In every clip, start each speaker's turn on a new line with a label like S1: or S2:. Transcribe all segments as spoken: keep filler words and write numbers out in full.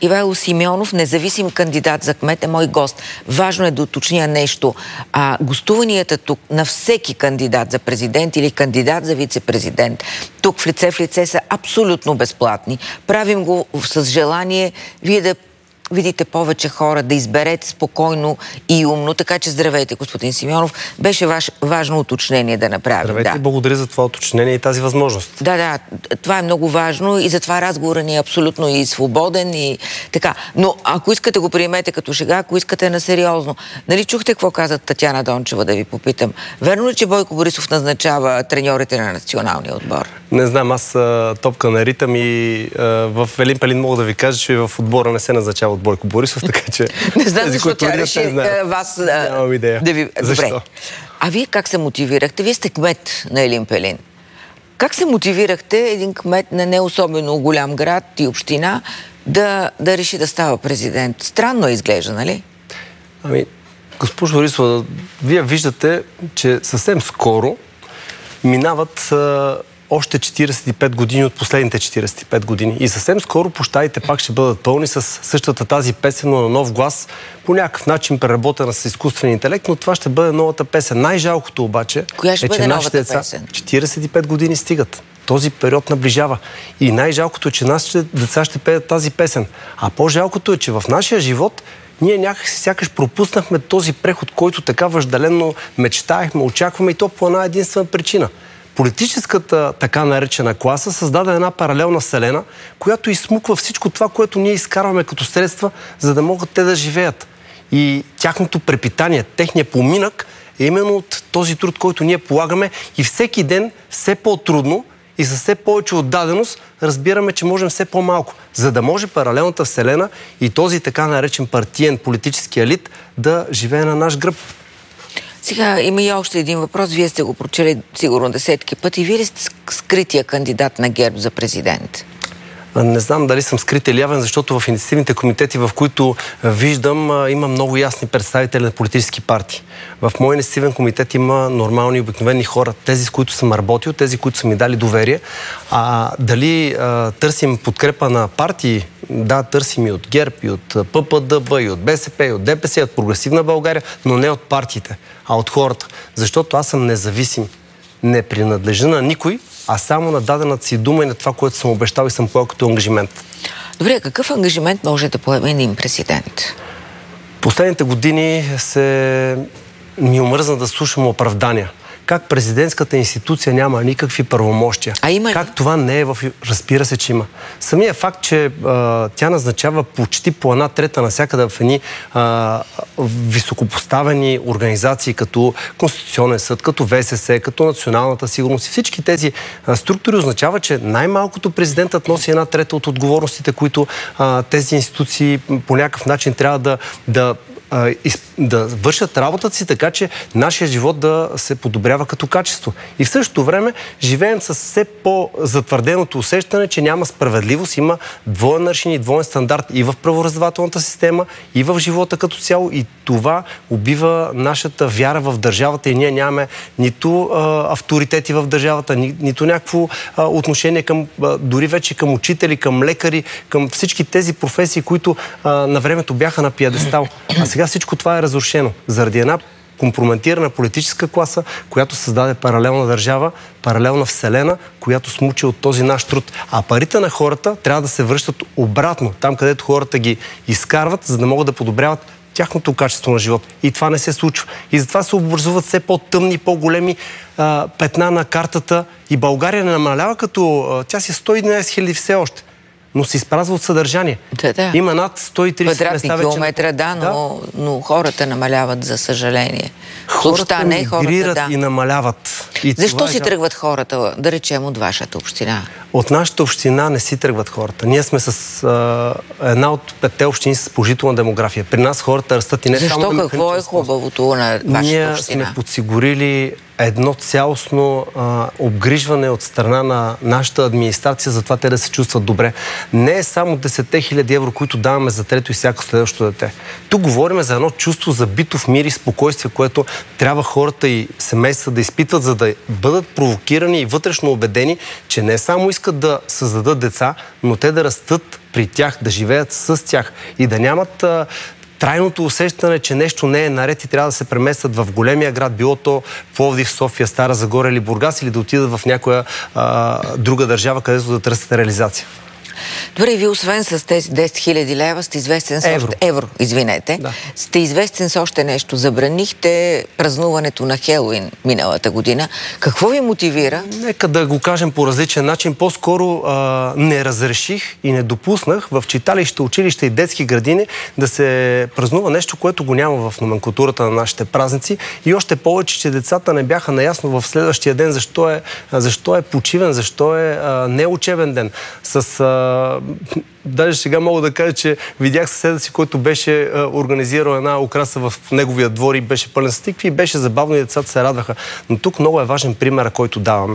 S1: Ивайло Симеонов, независим кандидат за кмет, е мой гост. Важно е да уточня нещо. А, гостуванията тук на всеки кандидат за президент или кандидат за вице-президент, тук в лице в лице са абсолютно безплатни. Правим го с желание вие да видите повече хора, да изберете спокойно и умно. Така че здравейте, господин Симеонов. Беше ваш, важно уточнение да направим.
S2: Здравейте,
S1: да.
S2: Благодаря за това уточнение и тази възможност.
S1: Да, да, това е много важно и затова разговорът ни е абсолютно и свободен и така. Но ако искате го приемете като шега, ако искате на сериозно. Нали чухте какво каза Татяна Дончева, да ви попитам? Верно ли, че Бойко Борисов назначава треньорите на националния отбор?
S2: Не знам, аз а, топка на ритъм и а, в Елин Пелин мога да ви кажа, че в отбора не се назначава от Бойко Борисов, така че...
S1: Не знам, защо тя реши вас да...
S2: Нямам идея.
S1: Да ви...
S2: Защо?
S1: Добре. А вие как се мотивирахте? Вие сте кмет на Елин Пелин. Как се мотивирахте един кмет на не особено голям град и община да, да реши да става президент? Странно изглежда, нали?
S2: Ами, госпожо Борисова, вие виждате, че съвсем скоро минават а, още четиридесет и пет години от последните четиридесет и пет години. И съвсем скоро площадите пак ще бъдат пълни с същата тази песен, но на нов глас, по някакъв начин преработена с изкуствен интелект, но това ще бъде новата песен. Най-жалкото обаче
S1: Коя ще
S2: е,
S1: бъде
S2: че
S1: новата
S2: нашите деца
S1: песен?
S2: четиридесет и пет години стигат. Този период наближава. И най-жалкото е, че нашите деца ще пеят тази песен. А по-жалкото е, че в нашия живот ние някакси сякаш пропуснахме този преход, който така въжделенно мечтаехме, очакваме, и то по една единствена причина. Политическата така наречена класа създаде една паралелна вселена, която изсмуква всичко това, което ние изкарваме като средства, за да могат те да живеят. И тяхното препитание, техния поминък е именно от този труд, който ние полагаме, и всеки ден все по-трудно и със все повече отдаденост разбираме, че можем все по-малко, за да може паралелната вселена и този така наречен партиен политически елит да живее на наш гръб.
S1: Сега има и още един въпрос. Вие сте го прочели сигурно десетки пъти. Вие ли сте скрития кандидат на ГЕРБ за президент?
S2: Не знам дали съм скрит или явен, защото в инициативните комитети, в които виждам, има много ясни представители на политически партии. В моя инициативен комитет има нормални, обикновени хора, тези, с които съм работил, тези, които са ми дали доверие. А дали а, търсим подкрепа на партии? Да, търсим и от ГЕРБ, и от ППДБ, и от БСП, и от ДПС, и от Прогресивна България, но не от партиите, а от хората. Защото аз съм независим. Не принадлежа на никой, а само на дадената си дума и на това, което съм обещал и съм поел като ангажимент.
S1: Добре, какъв ангажимент може да поеме един президент?
S2: Последните години се ми омръзна да слушам оправдания. Как президентската институция няма никакви правомощия.
S1: А има ли?
S2: Как това не е в... Разбира се, че има. Самия факт, че а, тя назначава почти по една трета навсякъде в едни а, високопоставени организации, като Конституционен съд, като ВСС, като Националната сигурност и всички тези а, структури, означава, че най-малкото президентът носи една трета от отговорностите, които а, тези институции по някакъв начин трябва да, да да вършат работата си, така че нашия живот да се подобрява като качество. И в същото време живеем с все по-затвърденото усещане, че няма справедливост, има двоен аршин и двоен стандарт и в правораздавателната система, и в живота като цяло, и това убива нашата вяра в държавата и ние нямаме нито а, авторитети в държавата, ни, нито някакво а, отношение към, а, дори вече към учители, към лекари, към всички тези професии, които а, на времето бяха на пиедестал. А сега всичко това е разрушено заради една компрометирана политическа класа, която създаде паралелна държава, паралелна вселена, която смучи от този наш труд. А парите на хората трябва да се връщат обратно, там където хората ги изкарват, за да могат да подобряват тяхното качество на живот. И това не се случва. И затова се образуват все по-тъмни, по-големи а, петна на картата. И България не намалява като... А, тя си сто и единадесет хиляди все още, но се изпразва от съдържание.
S1: Да, да.
S2: Има над сто и тридесет
S1: квадратни
S2: места
S1: километра, вече... да, но, да, но хората намаляват, за съжаление.
S2: Хората не, мигрират хората, да. И намаляват. И
S1: защо
S2: е
S1: си жал... тръгват хората, да речем, от вашата община?
S2: От нашата община не си тръгват хората. Ние сме с а, една от петте общини с положителна демография. При нас хората растат и не
S1: защо,
S2: само...
S1: Защо? Какво е хубавото на вашата
S2: Ние
S1: община?
S2: Ние сме подсигурили едно цялостно а, обгрижване от страна на нашата администрация, за това те да се чувстват добре. Не е само десет хиляди евро, които даваме за трето и всяко следващо дете. Тук говорим за едно чувство за битов мир и спокойствие, което трябва хората и семейства да изпитват, за да бъдат провокирани и вътрешно убедени, че не само искат да създадат деца, но те да растат при тях, да живеят с тях и да нямат а, трайното усещане, че нещо не е наред и трябва да се преместят в големия град, било то Пловдив, София, Стара Загора или Бургас, или да отидат в някоя а, друга държава, където да търсят реализация.
S1: Добре, ви освен с тези десет хиляди лева сте известен с
S2: евро.
S1: още... Евро, извинете.
S2: Да.
S1: Сте известен с още нещо. Забранихте празнуването на Хелоуин миналата година. Какво ви мотивира?
S2: Нека да го кажем по различен начин. По-скоро а, не разреших и не допуснах в читалища, училища и детски градини да се празнува нещо, което го няма в номенклатурата на нашите празници. И още повече, че децата не бяха наясно в следващия ден защо е, защо е почивен, защо е а, неучебен ден. С а, даже сега мога да кажа, че видях съседа си, който беше а, организирал една украса в неговия двор и беше пълен с тикви и беше забавно и децата се радваха. Но тук много е важен пример, който даваме.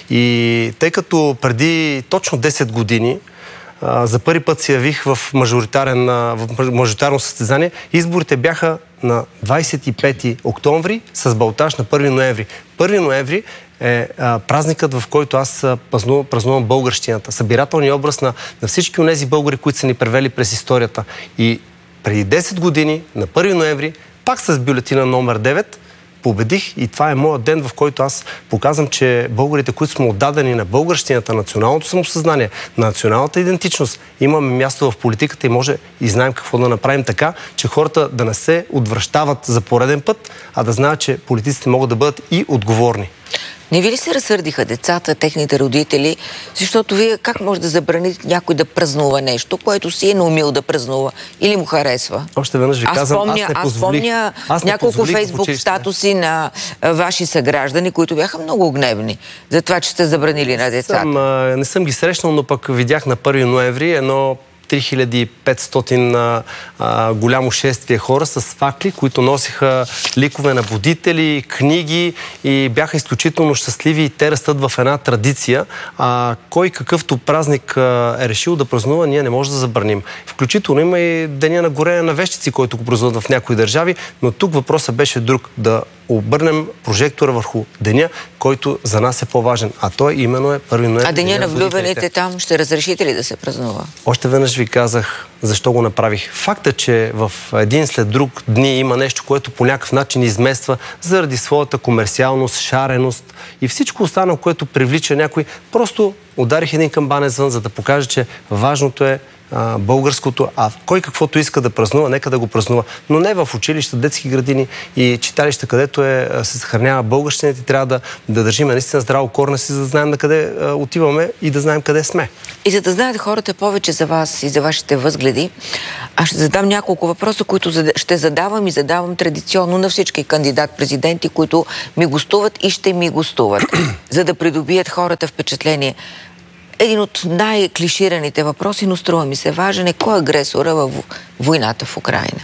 S2: И тъй като преди точно десет години а, за първи път се явих в, мажоритарен, а, в мажоритарно състезание, изборите бяха на двадесет и пети октомври с балтаж на първи ноември. първи ноември е а, празникът, в който аз празнувам, празнувам българщината. Събирателният образ на, на всички онези българи, които са ни превели през историята. И преди десет години, на първи ноември, пак с бюлетина номер девет, победих и това е моят ден, в който аз показвам, че българите, които сме отдадени на българщината, националното самосъзнание, на националната идентичност, имаме място в политиката и може и знаем какво да направим така, че хората да не се отвръщават за пореден път, а да знаят, че политиците могат да бъдат и отговорни.
S1: Не ви ли се разсърдиха децата, техните родители, защото вие как може да забраните някой да празнува нещо, което си е наумил да празнува или му харесва?
S2: Още веднъж ви казвам, аз, помня, аз не позволих. Аз помня аз не
S1: няколко фейсбук статуси на а, ваши съграждани, които бяха много гневни за това, че сте забранили на децата.
S2: Съм, а, не съм ги срещнал, но пък видях на първи ноември едно три хиляди и петстотин а, а, голямо шествие хора с факли, които носиха ликове на будители, книги и бяха изключително щастливи и те растат в една традиция. А, кой какъвто празник а, е решил да празнува, ние не може да забраним. Включително има и деня на горене на вещици, който го празнуват в някои държави, но тук въпросът беше друг, да обърнем прожектора върху деня, който за нас е по-важен. А той именно е първи ноември.
S1: А деня на влюбените там ще разрешите ли да се празнува?
S2: Още веднъж ви казах защо го направих. Факта, че в един след друг дни има нещо, което по някакъв начин измества заради своята комерциалност, шареност и всичко останало, което привлича някой, просто ударих един камбанен звън, за да покажа, че важното е а, българското, а кой каквото иска да празнува, нека да го празнува. Но не в училища, детски градини и читалища, където е, се съхранява българщината, трябва да, да държим наистина здраво корена си, за да знаем на къде а, отиваме и да знаем къде сме.
S1: И за да знаят хората повече за вас и за вашите възгледи, аз ще задам няколко въпроса, които ще задавам и задавам традиционно на всички кандидат-президенти, които ми гостуват и ще ми гостуват, за да придобият хората впечатление. Един от най-клишираните въпроси, но струва ми се важен, е кой е агресора във войната в Украйна?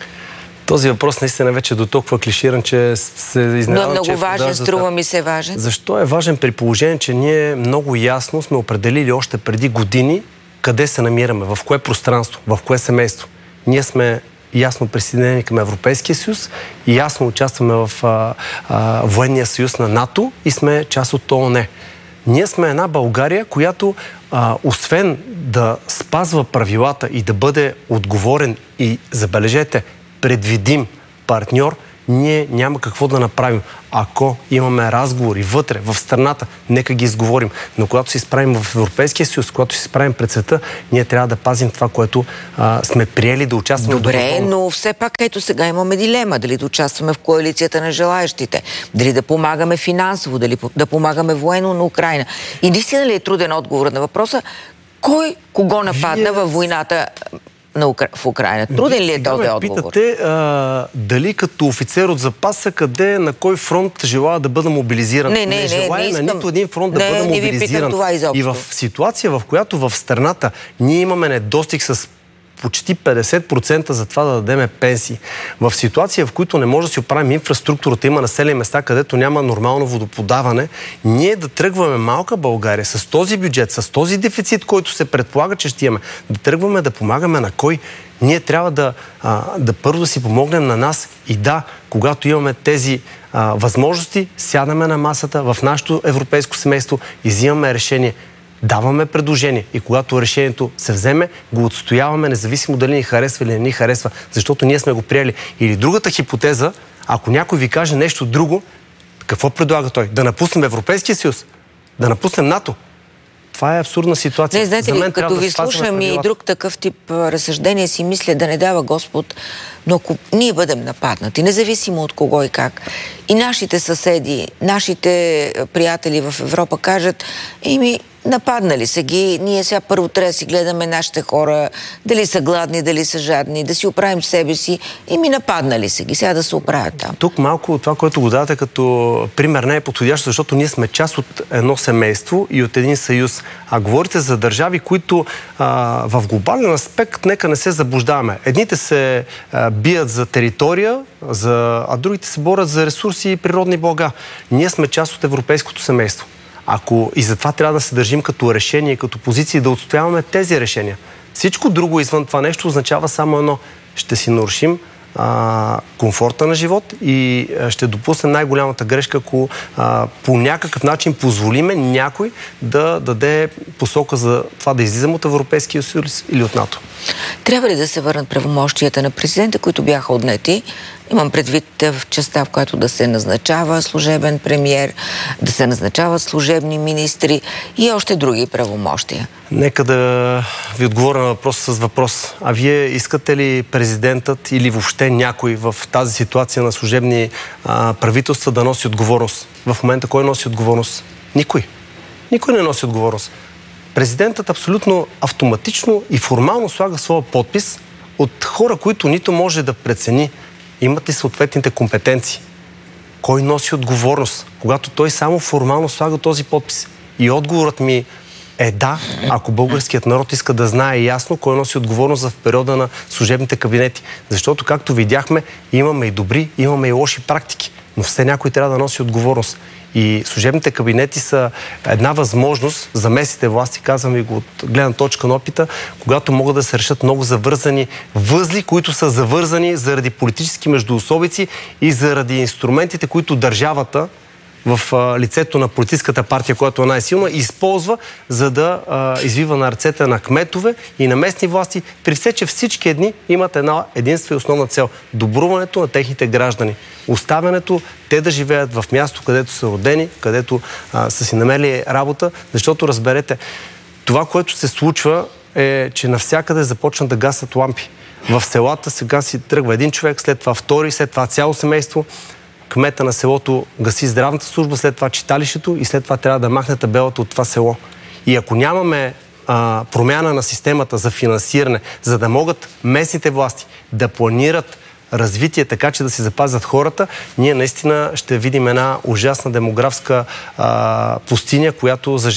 S2: Този въпрос наистина вече е до толкова клиширан, че се изненадвам.
S1: Но е много важен, да, струва ми се важен.
S2: Защо е важен при положение, че ние много ясно сме определили още преди години къде се намираме, в кое пространство, в кое семейство. Ние сме ясно присъединени към Европейския съюз и ясно участваме в а, а, военния съюз на НАТО и сме част от ООН. Ние сме една България, която а, освен да спазва правилата и да бъде отговорен и, забележете, предвидим партньор, ние няма какво да направим. Ако имаме разговори вътре, в страната, нека ги изговорим. Но когато се изправим в Европейския съюз, когато се изправим пред света, ние трябва да пазим това, което а, сме приели да участваме.
S1: Добре, но все пак ето сега имаме дилема. Дали да участваме в коалицията на желаещите, дали да помагаме финансово, дали да помагаме военно на Украйна. И наистина ли е труден отговор на въпроса, кой кого нападна Вие... във войната на Укра... в Украйна? Труден ли е този отговор?
S2: Питате а, дали като офицер от запаса, къде, на кой фронт желая да бъда мобилизиран?
S1: Не, не, не,
S2: желая
S1: не
S2: на
S1: искам...
S2: нито един фронт
S1: не,
S2: да бъда мобилизиран. И в ситуация, в която в страната ние имаме недостиг с почти петдесет процента за това да дадеме пенсии. В ситуация, в които не може да си оправим инфраструктурата, има населени места, където няма нормално водоподаване, ние да тръгваме малка България с този бюджет, с този дефицит, който се предполага, че ще имаме, да тръгваме да помагаме на кой? Ние трябва да, а, да първо да си помогнем на нас и да, когато имаме тези а, възможности, сядаме на масата в нашето европейско семейство и взимаме решение. даваме предложение и когато решението се вземе, го отстояваме, независимо дали ни харесва или не ни харесва, защото ние сме го приели. Или другата хипотеза, ако някой ви каже нещо друго, какво предлага той? Да напуснем Европейския съюз? Да напуснем НАТО? Това е абсурдна ситуация.
S1: Не, знаете ли, като ви слушам и друг такъв тип разсъждение, си мисля да не дава Господ, но ако ние бъдем нападнати, независимо от кого и как, и нашите съседи, нашите приятели в Европа кажат, еми, нападнали са ги, ние сега първо трябва да си гледаме нашите хора, дали са гладни, дали са жадни, да си оправим себе си, и ми нападнали са ги, сега да се оправят там.
S2: Тук малко от това, което го дадете като пример, не е подходящо, защото ние сме част от едно семейство и от един съюз. А говорите за държави, които а, в глобален аспект, нека не се заблуждаваме. Едните се а, бият за територия, за, а другите се борят за ресурси и природни блага. Ние сме част от европейското семейство. Ако и затова трябва да се държим като решение, като позиции, да отстояваме тези решения. Всичко друго извън това нещо означава само едно. Ще си нарушим а, комфорта на живот и а, ще допуснем най-голямата грешка, ако а, по някакъв начин позволиме някой да даде посока за това да излизам от Европейския съюз или от НАТО.
S1: Трябва ли да се върнат правомощията на президента, които бяха отнети? Имам предвид в частта, в която да се назначава служебен премиер, да се назначават служебни министри и още други правомощия.
S2: Нека да ви отговоря на въпроса с въпрос. А вие искате ли президентът или въобще някой в тази ситуация на служебни а, правителства да носи отговорност? В момента кой носи отговорност? Никой. Никой не носи отговорност. Президентът абсолютно автоматично и формално слага своя подпис от хора, които нито може да прецени имат ли съответните компетенции. Кой носи отговорност, когато той само формално слага този подпис? И отговорът ми е да, ако българският народ иска да знае ясно кой носи отговорност в периода на служебните кабинети. Защото, както видяхме, имаме и добри, имаме и лоши практики, но все някой трябва да носи отговорност. И служебните кабинети са една възможност за местните власти, казвам ви го от гледна точка на опита, когато могат да се решат много завързани възли, които са завързани заради политически междуособици и заради инструментите, които държавата в а, лицето на политическата партия, която е най-силна, използва, за да а, извива на ръцете на кметове и на местни власти, при все, че всички едни имат една единства и основна цел – добруването на техните граждани. Оставянето те да живеят в място, където са родени, където а, са си намерили работа, защото разберете, това, което се случва е, че навсякъде започнат да гасят лампи. В селата сега си тръгва един човек, след това втори, след това цяло семейство. Кмета на селото гаси здравната служба, след това читалището и след това трябва да махне табелата от това село. И ако нямаме а, промяна на системата за финансиране, за да могат местните власти да планират развитие така, че да си запазят хората, ние наистина ще видим една ужасна демографска а, пустиня, която за